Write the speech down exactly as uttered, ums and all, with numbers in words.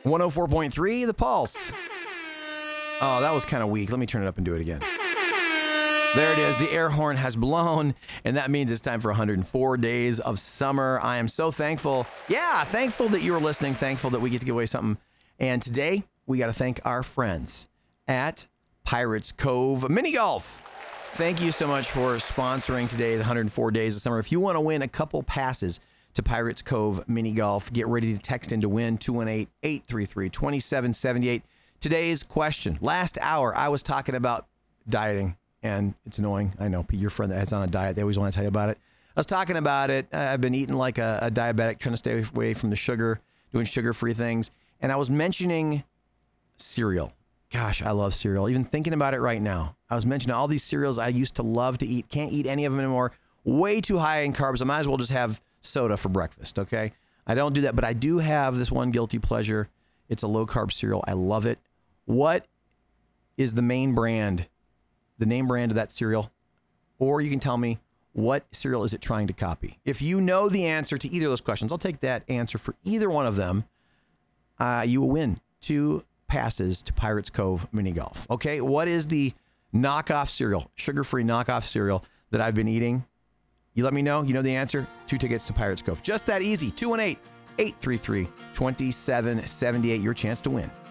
one oh four point three, The Pulse. Oh, that was kind of weak. Let me turn it up and do it again. There it is. The air horn has blown, and that means it's time for one hundred four days of summer. I am so thankful. Yeah, thankful that you're listening. Thankful that we get to give away something. And today, we got to thank our friends at Pirates Cove Mini Golf. Thank you so much for sponsoring today's one hundred four days of summer. If you want to win a couple passes to Pirates Cove Mini Golf, get ready to text in to win two one eight, eight three three, two seven seven eight. Today's question. Last hour, I was talking about dieting. And it's annoying. I know, your friend that's on a diet, they always want to tell you about it. I was talking about it. Uh, I've been eating like a, a diabetic, trying to stay away from the sugar, doing sugar-free things. And I was mentioning cereal. Gosh, I love cereal. Even thinking about it right now. I was mentioning all these cereals I used to love to eat. Can't eat any of them anymore. Way too high in carbs. I might as well just have soda for breakfast, okay? I don't do that, but I do have this one guilty pleasure. It's a low-carb cereal. I love it. What is the main brand the name brand of that cereal, or you can tell me what cereal is it trying to copy. If you know the answer to either of those questions, I'll take that answer for either one of them. Uh, you will win two passes to Pirates Cove Mini Golf. Okay, what is the knockoff cereal, sugar-free knockoff cereal that I've been eating? You let me know. You know the answer. Two tickets to Pirates Cove. Just that easy. two one eight, eight three three, two seven seven eight. Your chance to win.